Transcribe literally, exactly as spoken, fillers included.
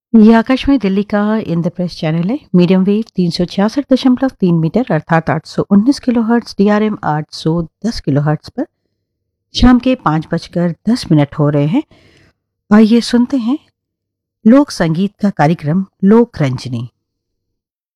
ये आकाशवाणी दिल्ली का इंद्रप्रस्थ चैनल है। मीडियम वेव तीन सौ छियासठ दशमलव तीन मीटर अर्थात आठ सौ उन्नीस किलो हर्ट्स, डीआरएम आठ सौ दस किलो हर्ट्स पर शाम के पाँच बजकर दस मिनट हो रहे हैं। आइए सुनते हैं लोक संगीत का कार्यक्रम लोक रंजनी।